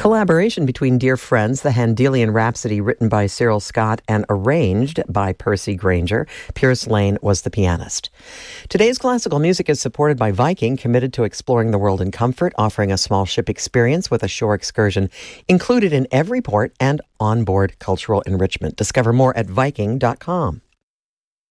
collaboration between dear friends, the Handelian Rhapsody, written by Cyril Scott and arranged by Percy Granger. Pierce Lane was the pianist. Today's classical music is supported by Viking, committed to exploring the world in comfort, offering a small ship experience with a shore excursion included in every port and onboard cultural enrichment. Discover more at Viking.com.